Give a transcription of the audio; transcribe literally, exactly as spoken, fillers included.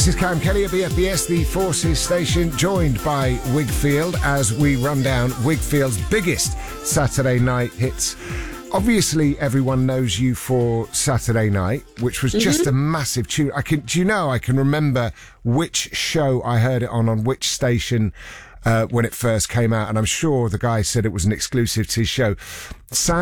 This is Cam Kelly at B F B S, the Forces station, joined by Wigfield as we run down Wigfield's biggest Saturday night hits. Obviously, everyone knows you for Saturday Night, which was mm-hmm. just a massive tune. I can, do you know, I can remember which show I heard it on, on which station uh, when it first came out, and I'm sure the guy said it was an exclusive to his show. Sam